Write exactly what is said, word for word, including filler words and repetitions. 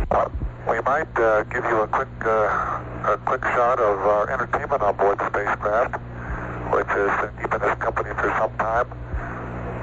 Uh, we might uh, give you a quick, uh, a quick shot of our entertainment on board the spacecraft, which has been keeping this company for some time.